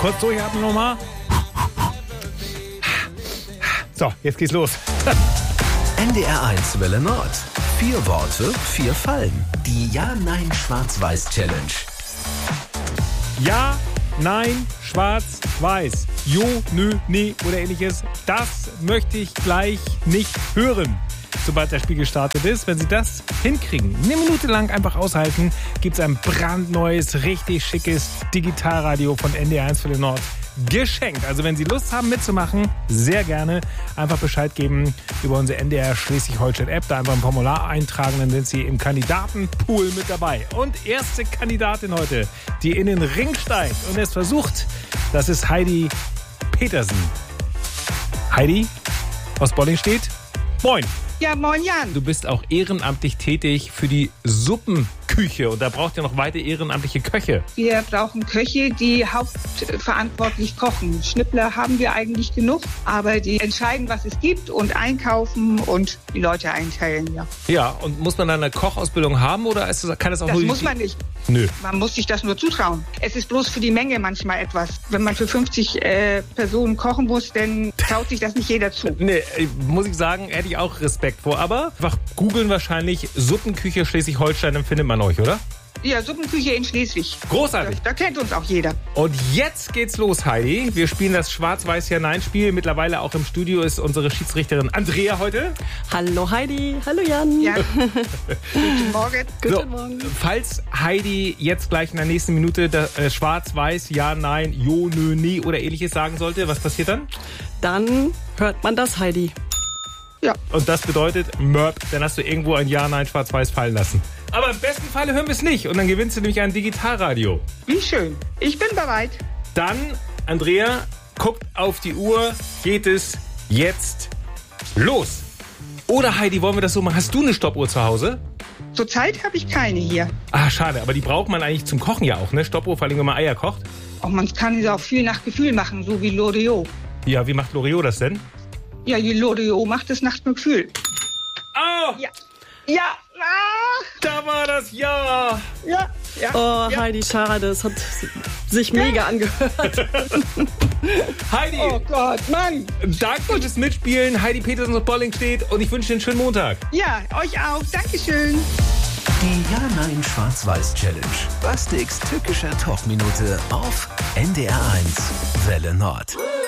Kurz durchatmen nochmal. So, jetzt geht's los. NDR1 Welle Nord. 4 Worte, 4 Fallen. Die Ja-Nein-Schwarz-Weiß-Challenge. Ja, nein, schwarz, weiß. Jo, nö, nee oder ähnliches. Das möchte ich gleich nicht hören, sobald das Spiel gestartet ist. Wenn Sie das hinkriegen, eine Minute lang einfach aushalten, gibt es ein brandneues, richtig schickes Digitalradio von NDR1 Welle Nord geschenkt. Also wenn Sie Lust haben mitzumachen, sehr gerne einfach Bescheid geben über unsere NDR Schleswig-Holstein-App. Da einfach ein Formular eintragen, dann sind Sie im Kandidatenpool mit dabei. Und erste Kandidatin heute, die in den Ring steigt und es versucht, das ist Heidi Petersen. Heidi aus Bollingstedt. Moin. Ja, moin Jan. Du bist auch ehrenamtlich tätig für die Suppenküche und da braucht ihr noch weitere ehrenamtliche Köche. Wir brauchen Köche, die hauptverantwortlich kochen. Schnippler haben wir eigentlich genug, aber die entscheiden, was es gibt und einkaufen und die Leute einteilen, ja. Ja, und muss man da eine Kochausbildung haben oder kann das auch Das nur... muss man nicht. Nö. Man muss sich das nur zutrauen. Es ist bloß für die Menge manchmal etwas. Wenn man für 50 Personen kochen muss, dann traut sich das nicht jeder zu. Nee, muss ich sagen, hätte ich auch Respekt vor. Aber einfach googeln wahrscheinlich Suppenküche Schleswig-Holstein, dann findet man euch, oder? Ja, Suppenküche in Schleswig. Großartig. Da kennt uns auch jeder. Und jetzt geht's los, Heidi. Wir spielen das Schwarz-Weiß-Ja-Nein-Spiel. Mittlerweile auch im Studio ist unsere Schiedsrichterin Andrea heute. Hallo Heidi, hallo Jan. Ja. Guten Morgen. Guten Morgen. Falls Heidi jetzt gleich in der nächsten Minute Schwarz-Weiß, Ja, Nein, Jo, Nö, Nee oder ähnliches sagen sollte, was passiert dann? Dann hört man das, Heidi. Ja. Und das bedeutet Mörb, dann hast du irgendwo ein Ja, Nein, Schwarz-Weiß fallen lassen. Aber im besten Falle hören wir es nicht und dann gewinnst du nämlich ein Digitalradio. Wie schön. Ich bin bereit. Dann, Andrea, guckt auf die Uhr, geht es jetzt los. Oder Heidi, wollen wir das so machen? Hast du eine Stoppuhr zu Hause? Zurzeit habe ich keine hier. Ah, schade, aber die braucht man eigentlich zum Kochen ja auch, ne? Stoppuhr, vor allem wenn man Eier kocht. Auch man kann es auch viel nach Gefühl machen, so wie Loriot. Ja, wie macht Loriot das denn? Ja, die Loriot macht es nach Gefühl. Oh, Ja. Ja. Ah. da war das Ja. Ja. Ja. Oh, ja. Heidi, schade, es hat sich mega angehört. Heidi, Oh Gott, Mann. danke fürs Mitspielen. Heidi Petersen aus Bollingstedt und ich wünsche dir einen schönen Montag. Ja, euch auch. Dankeschön. Die Ja-Nein-Schwarz-Weiß-Challenge. Bastiks tückischer Talkminute auf NDR1 Welle Nord.